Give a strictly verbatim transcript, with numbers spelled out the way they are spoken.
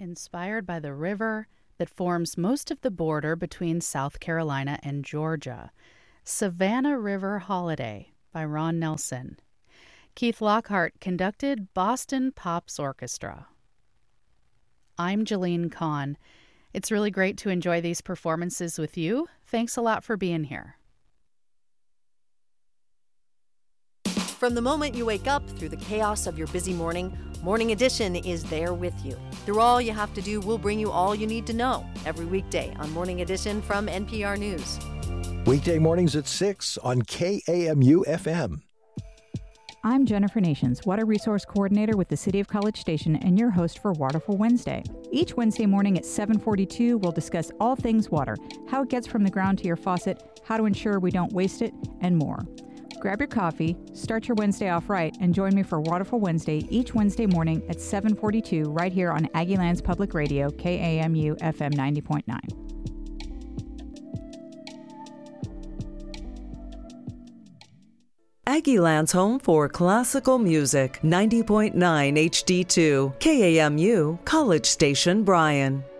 inspired by the river that forms most of the border between South Carolina and Georgia. Savannah River Holiday by Ron Nelson. Keith Lockhart conducted Boston Pops Orchestra. I'm Jeline Kahn. It's really great to enjoy these performances with you. Thanks a lot for being here. From the moment you wake up through the chaos of your busy morning, Morning Edition is there with you. Through all you have to do, we'll bring you all you need to know every weekday on Morning Edition from N P R News. Weekday mornings at six on K A M U F M. I'm Jennifer Nations, Water Resource Coordinator with the City of College Station and your host for Waterful Wednesday. Each Wednesday morning at seven forty-two, we'll discuss all things water, how it gets from the ground to your faucet, how to ensure we don't waste it, and more. Grab your coffee, start your Wednesday off right, and join me for Waterful Wednesday each Wednesday morning at seven forty-two right here on Aggieland's Public Radio, K A M U F M ninety point nine. Aggieland's home for classical music, ninety point nine H D two, K A M U, College Station, Bryan.